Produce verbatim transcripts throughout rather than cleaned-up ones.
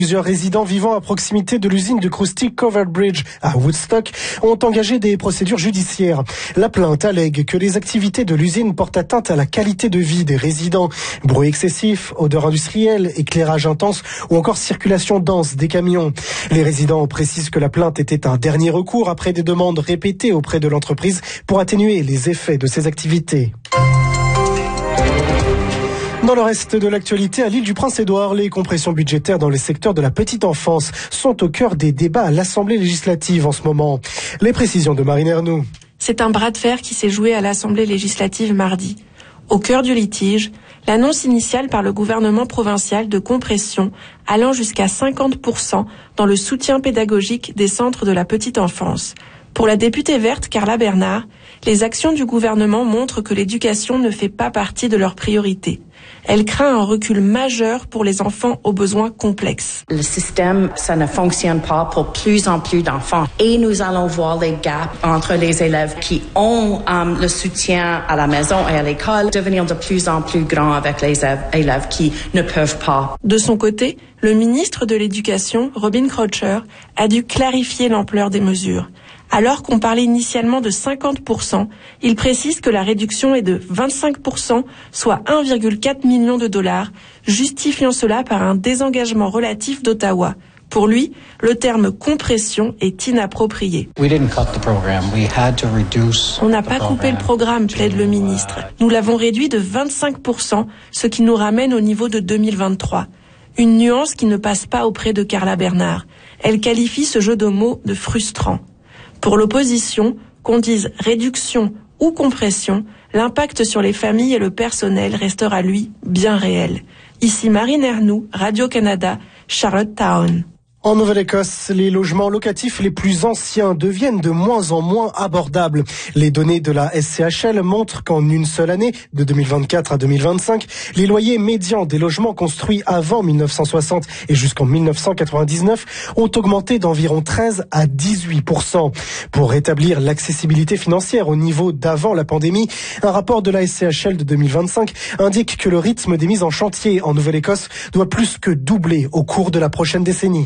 Plusieurs résidents vivant à proximité de l'usine de Krusty Covered Bridge à Woodstock ont engagé des procédures judiciaires. La plainte allègue que les activités de l'usine portent atteinte à la qualité de vie des résidents. Bruit excessif, odeur industrielle, éclairage intense ou encore circulation dense des camions. Les résidents précisent que la plainte était un dernier recours après des demandes répétées auprès de l'entreprise pour atténuer les effets de ces activités. Dans le reste de l'actualité, à l'île du Prince-Édouard, les compressions budgétaires dans les secteurs de la petite enfance sont au cœur des débats à l'Assemblée législative en ce moment. Les précisions de Marine Ernoux. C'est un bras de fer qui s'est joué à l'Assemblée législative mardi. Au cœur du litige, l'annonce initiale par le gouvernement provincial de compression allant jusqu'à cinquante pour cent dans le soutien pédagogique des centres de la petite enfance. Pour la députée verte Carla Bernard, les actions du gouvernement montrent que l'éducation ne fait pas partie de leurs priorités. Elle craint un recul majeur pour les enfants aux besoins complexes. Le système, ça ne fonctionne pas pour plus en plus d'enfants. Et nous allons voir les gaps entre les élèves qui ont um, le soutien à la maison et à l'école devenir de plus en plus grands avec les élèves qui ne peuvent pas. De son côté, le ministre de l'Éducation, Robin Croucher, a dû clarifier l'ampleur des mesures. Alors qu'on parlait initialement de cinquante pour cent, il précise que la réduction est de vingt-cinq pour cent, soit un virgule quatre million de dollars, justifiant cela par un désengagement relatif d'Ottawa. Pour lui, le terme compression est inapproprié. On n'a pas coupé le programme, plaide le ministre. Nous l'avons réduit de vingt-cinq pour cent, ce qui nous ramène au niveau de deux mille vingt-trois. Une nuance qui ne passe pas auprès de Carla Bernard. Elle qualifie ce jeu de mots de frustrant. Pour l'opposition, qu'on dise réduction ou compression, l'impact sur les familles et le personnel restera, lui, bien réel. Ici Marine Ernoux, Radio-Canada, Charlottetown. En Nouvelle-Écosse, les logements locatifs les plus anciens deviennent de moins en moins abordables. Les données de la S C H L montrent qu'en une seule année, de deux mille vingt-quatre à deux mille vingt-cinq, les loyers médians des logements construits avant mille neuf cent soixante et jusqu'en mille neuf cent quatre-vingt-dix-neuf ont augmenté d'environ treize à dix-huit pour cent. Pour rétablir l'accessibilité financière au niveau d'avant la pandémie, un rapport de la S C H L de deux mille vingt-cinq indique que le rythme des mises en chantier en Nouvelle-Écosse doit plus que doubler au cours de la prochaine décennie.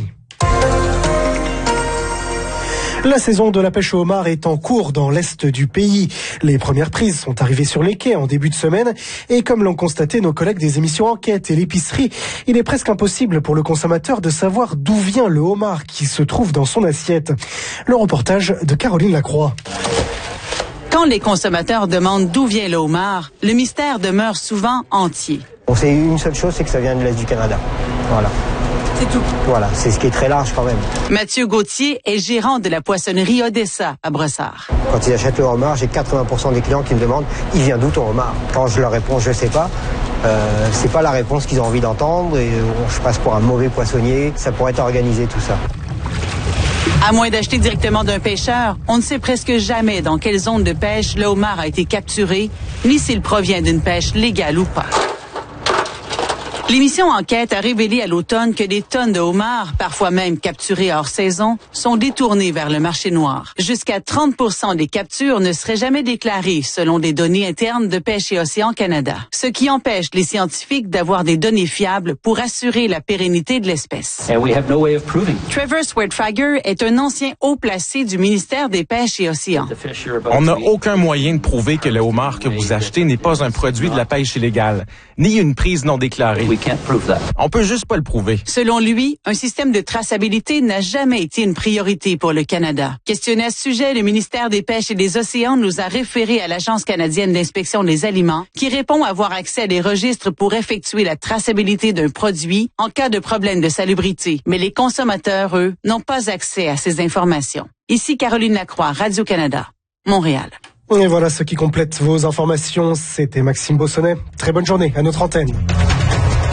La saison de la pêche au homard est en cours dans l'est du pays. Les premières prises sont arrivées sur les quais en début de semaine et comme l'ont constaté nos collègues des émissions Enquête et l'Épicerie, il est presque impossible pour le consommateur de savoir d'où vient le homard qui se trouve dans son assiette. Le reportage de Caroline Lacroix. Quand les consommateurs demandent d'où vient le homard, le mystère demeure souvent entier. On sait une seule chose, c'est que ça vient de l'est du Canada. Voilà. C'est tout. Voilà, c'est ce qui est très large quand même. Mathieu Gauthier est gérant de la poissonnerie Odessa à Brossard. Quand ils achètent le homard, j'ai quatre-vingts pour cent des clients qui me demandent « Il vient d'où ton homard ?» Quand je leur réponds « Je sais pas euh, », c'est pas la réponse qu'ils ont envie d'entendre et je passe pour un mauvais poissonnier. Ça pourrait être organisé tout ça. À moins d'acheter directement d'un pêcheur, on ne sait presque jamais dans quelle zone de pêche le homard a été capturé, ni s'il provient d'une pêche légale ou pas. L'émission Enquête a révélé à l'automne que des tonnes de homards, parfois même capturés hors saison, sont détournées vers le marché noir. Jusqu'à trente pour cent des captures ne seraient jamais déclarées selon des données internes de Pêche et Océan Canada, ce qui empêche les scientifiques d'avoir des données fiables pour assurer la pérennité de l'espèce. And we have no way of proving. Trevor Swertfrager est un ancien haut placé du ministère des Pêches et Océans. On n'a aucun moyen de prouver que le homard que vous achetez n'est pas un produit de la pêche illégale, ni une prise non déclarée. On peut juste pas le prouver. Selon lui, un système de traçabilité n'a jamais été une priorité pour le Canada. Questionné à ce sujet, le ministère des Pêches et des Océans nous a référé à l'Agence canadienne d'inspection des aliments, qui répond avoir accès à des registres pour effectuer la traçabilité d'un produit en cas de problème de salubrité. Mais les consommateurs, eux, n'ont pas accès à ces informations. Ici Caroline Lacroix, Radio-Canada, Montréal. Et voilà ce qui complète vos informations. C'était Maxime Bossonnet. Très bonne journée à notre antenne.